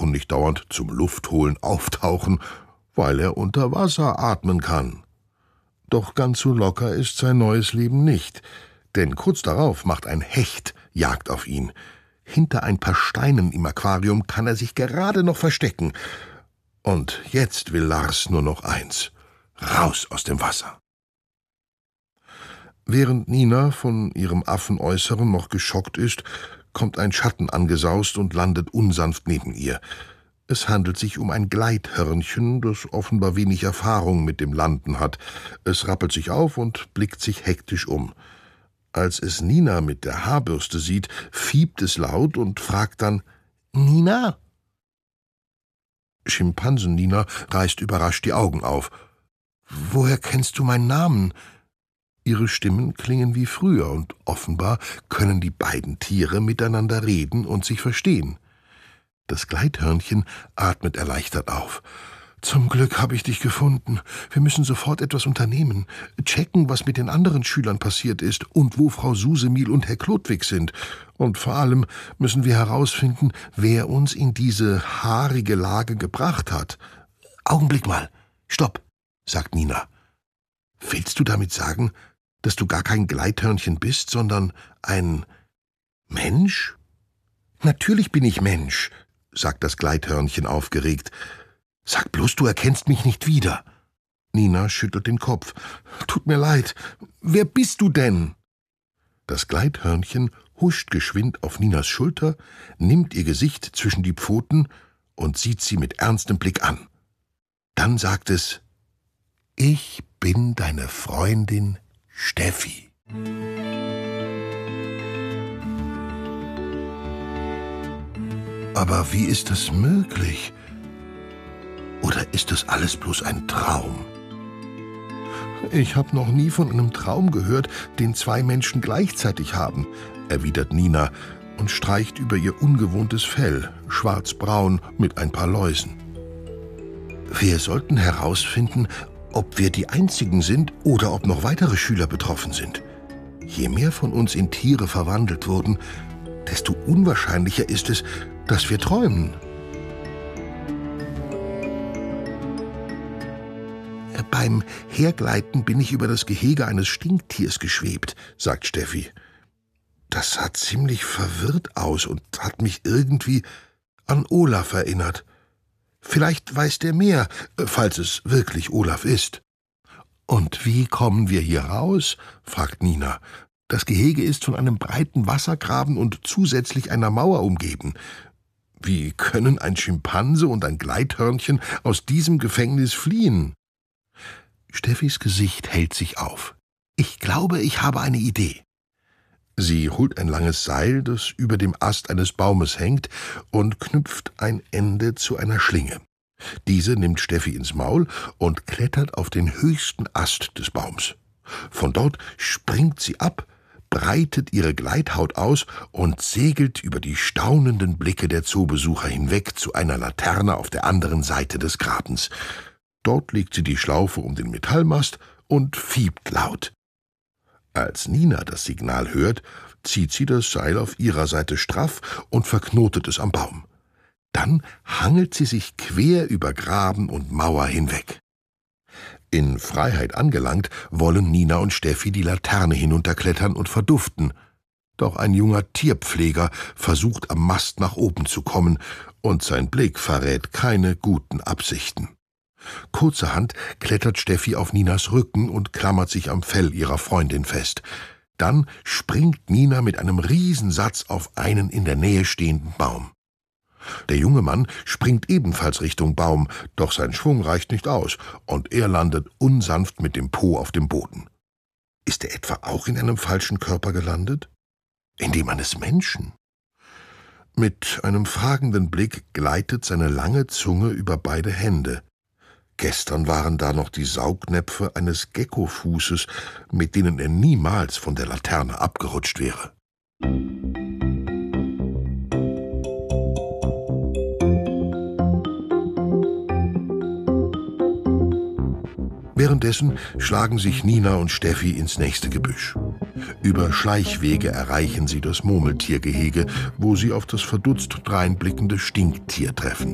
brauchen nicht dauernd zum Luftholen auftauchen, weil er unter Wasser atmen kann. Doch ganz so locker ist sein neues Leben nicht, denn kurz darauf macht ein Hecht Jagd auf ihn. Hinter ein paar Steinen im Aquarium kann er sich gerade noch verstecken. Und jetzt will Lars nur noch eins: raus aus dem Wasser. Während Nina von ihrem Affenäußeren noch geschockt ist, kommt ein Schatten angesaust und landet unsanft neben ihr. Es handelt sich um ein Gleithörnchen, das offenbar wenig Erfahrung mit dem Landen hat. Es rappelt sich auf und blickt sich hektisch um. Als es Nina mit der Haarbürste sieht, fiebt es laut und fragt dann: »Nina?« Schimpansen-Nina reißt überrascht die Augen auf. »Woher kennst du meinen Namen?« Ihre Stimmen klingen wie früher, und offenbar können die beiden Tiere miteinander reden und sich verstehen. Das Gleithörnchen atmet erleichtert auf. »Zum Glück habe ich dich gefunden. Wir müssen sofort etwas unternehmen. Checken, was mit den anderen Schülern passiert ist und wo Frau Susemihl und Herr Klodwig sind. Und vor allem müssen wir herausfinden, wer uns in diese haarige Lage gebracht hat.« »Augenblick mal. Stopp«, sagt Nina. »Willst du damit sagen, dass du gar kein Gleithörnchen bist, sondern ein Mensch?« »Natürlich bin ich Mensch«, sagt das Gleithörnchen aufgeregt. »Sag bloß, du erkennst mich nicht wieder.« Nina schüttelt den Kopf. »Tut mir leid. Wer bist du denn?« Das Gleithörnchen huscht geschwind auf Ninas Schulter, nimmt ihr Gesicht zwischen die Pfoten und sieht sie mit ernstem Blick an. Dann sagt es: »Ich bin deine Freundin Steffi.« Aber wie ist das möglich? Oder ist das alles bloß ein Traum? »Ich habe noch nie von einem Traum gehört, den zwei Menschen gleichzeitig haben«, erwidert Nina und streicht über ihr ungewohntes Fell, schwarzbraun mit ein paar Läusen. »Wir sollten herausfinden, ob wir die Einzigen sind oder ob noch weitere Schüler betroffen sind. Je mehr von uns in Tiere verwandelt wurden, desto unwahrscheinlicher ist es, dass wir träumen.« »Beim Hergleiten bin ich über das Gehege eines Stinktiers geschwebt«, sagt Steffi. »Das sah ziemlich verwirrt aus und hat mich irgendwie an Olaf erinnert. Vielleicht weiß der mehr, falls es wirklich Olaf ist.« »Und wie kommen wir hier raus?«, fragt Nina. »Das Gehege ist von einem breiten Wassergraben und zusätzlich einer Mauer umgeben. Wie können ein Schimpanse und ein Gleithörnchen aus diesem Gefängnis fliehen?« Steffis Gesicht hält sich auf. »Ich glaube, ich habe eine Idee.« Sie holt ein langes Seil, das über dem Ast eines Baumes hängt, und knüpft ein Ende zu einer Schlinge. Diese nimmt Steffi ins Maul und klettert auf den höchsten Ast des Baums. Von dort springt sie ab, breitet ihre Gleithaut aus und segelt über die staunenden Blicke der Zoobesucher hinweg zu einer Laterne auf der anderen Seite des Grabens. Dort legt sie die Schlaufe um den Metallmast und fiebt laut. Als Nina das Signal hört, zieht sie das Seil auf ihrer Seite straff und verknotet es am Baum. Dann hangelt sie sich quer über Graben und Mauer hinweg. In Freiheit angelangt, wollen Nina und Steffi die Laterne hinunterklettern und verduften. Doch ein junger Tierpfleger versucht am Mast nach oben zu kommen, und sein Blick verrät keine guten Absichten. Kurzerhand klettert Steffi auf Ninas Rücken und klammert sich am Fell ihrer Freundin fest. Dann springt Nina mit einem Riesensatz auf einen in der Nähe stehenden Baum. Der junge Mann springt ebenfalls Richtung Baum, doch sein Schwung reicht nicht aus, und er landet unsanft mit dem Po auf dem Boden. Ist er etwa auch in einem falschen Körper gelandet? In dem eines Menschen? Mit einem fragenden Blick gleitet seine lange Zunge über beide Hände. Gestern waren da noch die Saugnäpfe eines Geckofußes, mit denen er niemals von der Laterne abgerutscht wäre. Währenddessen schlagen sich Nina und Steffi ins nächste Gebüsch. Über Schleichwege erreichen sie das Murmeltiergehege, wo sie auf das verdutzt dreinblickende Stinktier treffen.